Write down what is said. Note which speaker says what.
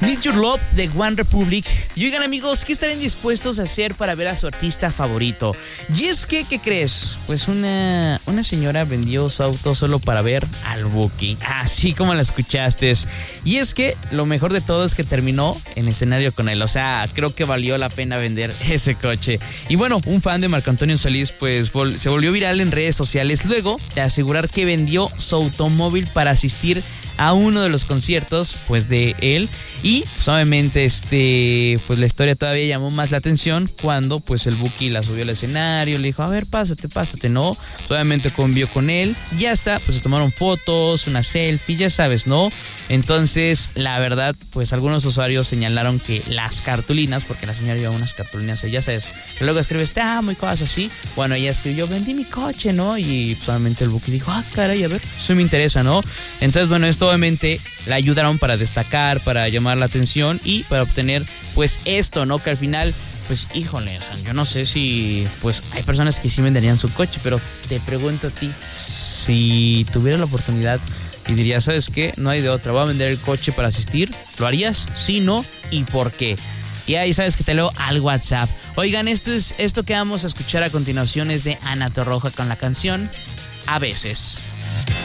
Speaker 1: Need Your Love de One Republic. Y oigan, amigos, ¿qué estarían dispuestos a hacer para ver a su artista favorito? Y es que, ¿qué crees? Pues una señora vendió su auto solo para ver al Buki, así como la escuchaste. Y es que lo mejor de todo es que terminó en escenario con él. O sea, creo que valió la pena vender ese coche. Y bueno, un fan de Marco Antonio Solís pues se volvió viral en redes sociales luego de asegurar que vendió su automóvil para asistir a uno de los conciertos pues de él. Y pues, obviamente pues la historia todavía llamó más la atención cuando pues el Buki la subió al escenario, le dijo, a ver, pásate, ¿no? Obviamente convivió con él, ya está, pues se tomaron fotos, una selfie, ya sabes, ¿no? Entonces, la verdad, pues algunos usuarios señalaron que las cartulinas, porque la señora lleva unas cartulinas, ya sabes, que luego escribes, te amo y cosas así. Bueno, ella escribió, vendí mi coche, ¿no? Y solamente el Buki dijo, caray, a ver, eso me interesa, ¿no? Entonces, bueno, esto obviamente la ayudaron para destacar, para llamar la atención y para obtener, pues, esto, ¿no? Que al final, pues, híjole, o sea, yo no sé si, pues, hay personas que sí venderían su coche, pero te pregunto a ti, si tuviera la oportunidad y dirías, ¿sabes qué? No hay de otra, voy a vender el coche para asistir, ¿lo harías? Sí, no, ¿y por qué? Y ahí sabes que te leo al WhatsApp. Oigan, esto que vamos a escuchar a continuación es de Ana Torroja con la canción A Veces.